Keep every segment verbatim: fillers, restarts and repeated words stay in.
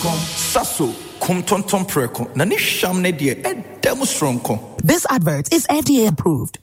Sasso, kom tonton preko, na ni sham ne die, e demonstronko. This advert is F D A approved.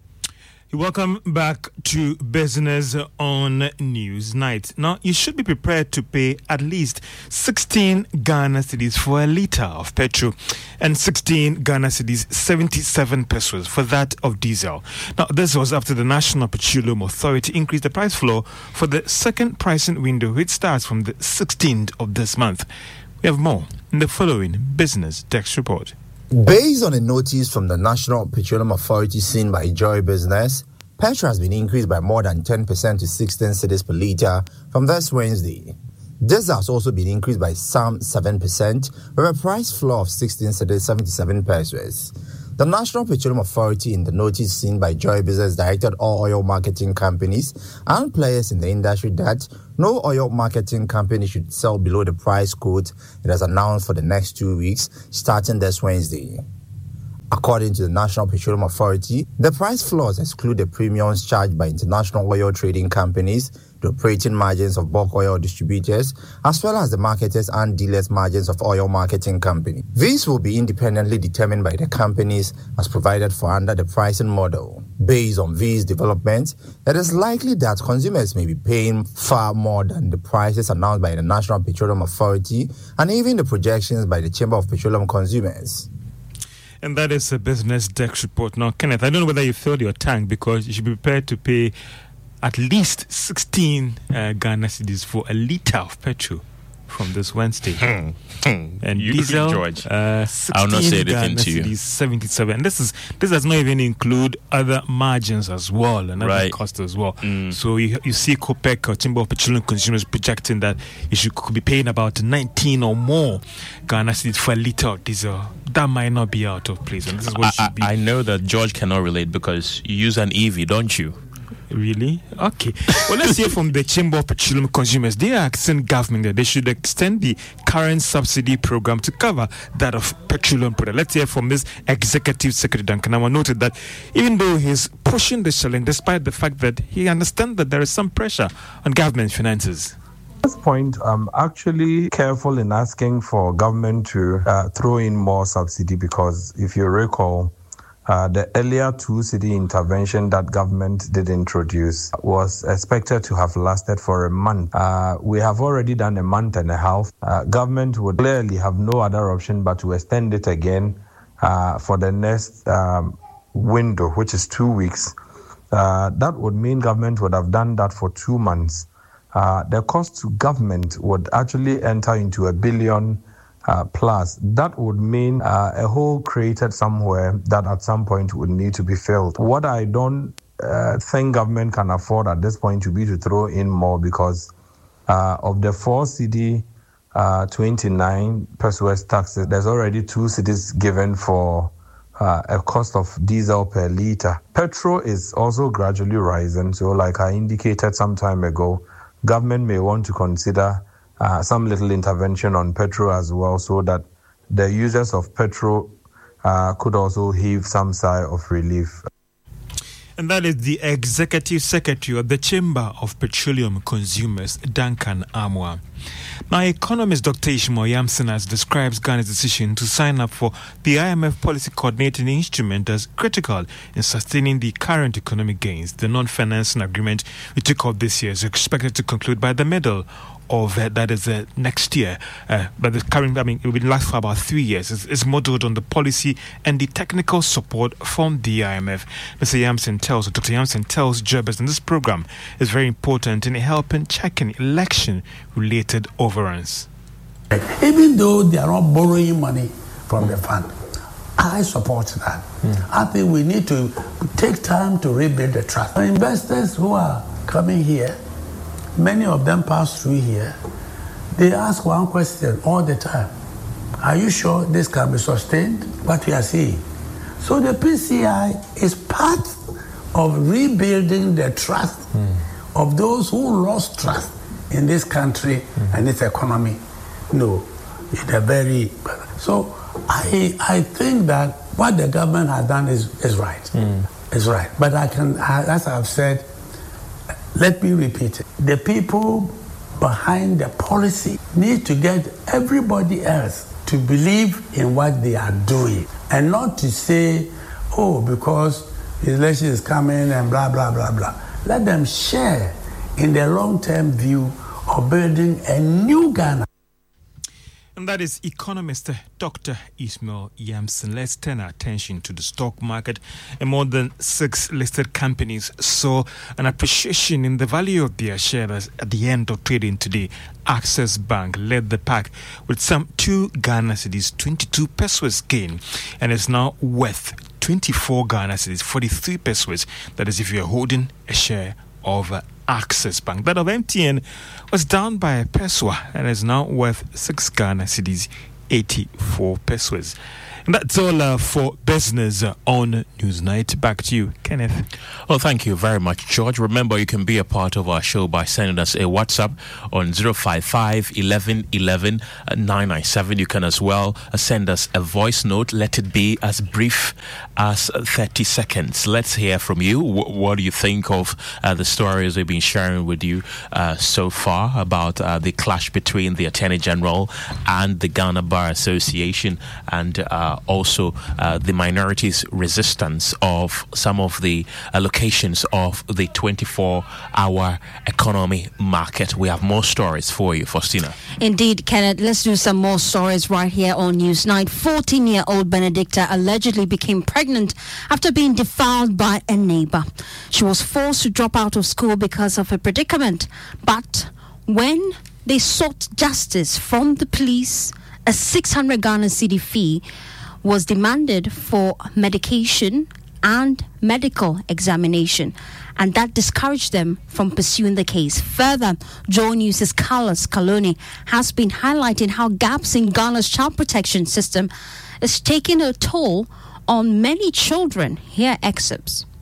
Welcome back to Business on Newsnight. Now, you should be prepared to pay at least sixteen Ghana cedis for a litre of petrol and sixteen Ghana cedis, seventy-seven pesos for that of diesel. Now, this was after the National Petroleum Authority increased the price floor for the second pricing window, which starts from the sixteenth of this month. We have more in the following Business Desk report. Based on a notice from the National Petroleum Authority seen by Joy Business, petrol has been increased by more than ten percent to sixteen cedis per litre from this Wednesday. Diesel has also been increased by some seven percent with a price floor of sixteen cedis, seventy-seven pesos. The National Petroleum Authority in the notice seen by Joy Business directed all oil marketing companies and players in the industry that no oil marketing company should sell below the price quote it has announced for the next two weeks starting this Wednesday. According to the National Petroleum Authority, the price floors exclude the premiums charged by international oil trading companies, the operating margins of bulk oil distributors, as well as the marketers and dealers' margins of oil marketing companies. These will be independently determined by the companies as provided for under the pricing model. Based on these developments, it is likely that consumers may be paying far more than the prices announced by the National Petroleum Authority and even the projections by the Chamber of Petroleum Consumers. And that is a Business Desk report. Now, Kenneth, I don't know whether you filled your tank because you should be prepared to pay at least sixteen uh, Ghana cedis for a litre of petrol from this Wednesday. Hmm. Hmm. And you, diesel, George, uh, I'll not say anything Ghana to you. cedis, seventy-seven. And this is this does not even include other margins as well and other right. costs as well. Mm. So you you see COPEC or Chamber of Petroleum Consumers projecting that you should could be paying about nineteen or more Ghana cedis for a litre of diesel. That might not be out of place, and this is what I, should be. I know that George cannot relate because you use an E V, don't you? Really? Okay. Well, let's hear from the Chamber of Petroleum Consumers. They are asking government that they should extend the current subsidy program to cover that of petroleum products. Let's hear from this Executive Secretary Duncan Amoah noted that even though he's pushing the challenge, despite the fact that he understands that there is some pressure on government finances. At this point, I'm actually careful in asking for government to uh, throw in more subsidy because if you recall, Uh, the earlier two-city intervention that government did introduce was expected to have lasted for a month. Uh, we have already done a month and a half. Uh, government would clearly have no other option but to extend it again uh, for the next um, window, which is two weeks. Uh, that would mean government would have done that for two months. Uh, the cost to government would actually enter into a billion Uh, plus, that would mean uh, a hole created somewhere that at some point would need to be filled. What I don't uh, think government can afford at this point to be to throw in more because uh, of the four cedi uh, twenty-nine pesos taxes, there's already two cedis given for uh, a cost of diesel per litre. Petrol is also gradually rising, so like I indicated some time ago, government may want to consider Uh, some little intervention on petrol as well so that the users of petrol uh, could also heave some sigh of relief. And that is the Executive Secretary of the Chamber of Petroleum Consumers, Duncan Amoah. Now, economist Doctor Ishmael Yamson describes Ghana's decision to sign up for the I M F Policy Coordinating Instrument as critical in sustaining the current economic gains. The non-financing agreement we took up this year is expected to conclude by the middle of uh, that is uh, next year, uh, but the current, I mean, it will last for about three years. It's, it's modeled on the policy and the technical support from the I M F. Mister Yamson tells, Doctor Yamson tells Jebus, and this program is very important in helping checking election-related overruns. Even though they are not borrowing money from the fund, I support that. Mm. I think we need to take time to rebuild the trust. The investors who are coming here, many of them pass through here, they ask one question all the time. Are you sure this can be sustained? What we are seeing. So the P C I is part of rebuilding the trust mm. of those who lost trust in this country mm. and its economy. No, in a very... So I I think that what the government has done is, is right. Mm. Is right. But I can, as I've said, let me repeat it. The people behind the policy need to get everybody else to believe in what they are doing and not to say, oh, because the election is coming and blah, blah, blah, blah. Let them share in the long-term view of building a new Ghana. And that is economist Doctor Ishmael Yamson. Let's turn our attention to the stock market. And more than six listed companies saw an appreciation in the value of their shares at the end of trading today. Access Bank led the pack with some two Ghana cedis, twenty-two pesos gain, and is now worth twenty-four Ghana cedis, forty-three pesos. That is if you're holding a share of uh, Access Bank. That of M T N was down by a peso and is now worth six Ghana cedis, eighty-four pesos. And that's all uh, for business uh, on Newsnight. Back to you, Kenneth. Well, thank you very much, George. Remember, you can be a part of our show by sending us a WhatsApp on zero five five, eleven, eleven, nine nine seven. You can as well uh, send us a voice note. Let it be as brief as thirty seconds. Let's hear from you. W- what do you think of uh, the stories we've been sharing with you uh, so far about uh, the clash between the Attorney General and the Ghana Bar Association, and uh, also uh, the minorities' resistance of some of the uh, locations of the twenty-four hour economy market? We have more stories for you, Faustina. Indeed, Kenneth. Let's do some more stories right here on Newsnight. fourteen-year-old Benedicta allegedly became pregnant after being defiled by a neighbor. She was forced to drop out of school because of a predicament. But when they sought justice from the police, a six hundred Ghana cedi fee was demanded for medication and medical examination, and that discouraged them from pursuing the case. Further, Joy News' Carlos Caloni has been highlighting how gaps in Ghana's child protection system is taking a toll on many children. Here are excerpts.